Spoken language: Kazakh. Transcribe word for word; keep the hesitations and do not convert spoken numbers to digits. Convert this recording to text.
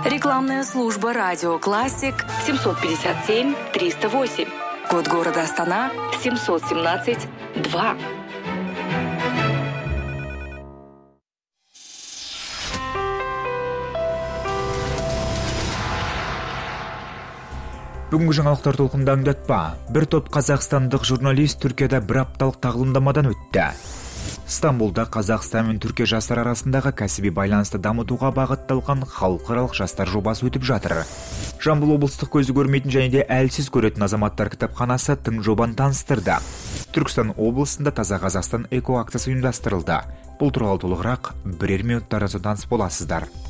Рекламная служба «Радио Классик» семьсот пятьдесят семь триста восемь. Код города Астана семьсот семнадцать два. Бүгінгі жаңалықтар толқында аңдатпа. Бір топ қазақстандық журналист Түркияда бір апталық тағылымдамадан өтті. Стамбулда Қазақстан мен Түркия жастар арасындағы кәсіби байланысты дамытуға бағытталған халықаралық жастар жобасы өтіп жатыр. Жамбыл облыстық көзі көрмейтін және де әлсіз көретін азаматтар кітапханасы тың жобаны таныстырды. Түркістан облысында Таза Қазақстан эко акциясы ұйымдастырылды. Бұл туралы толығырақ бірер минуттарда таныс боласыздар.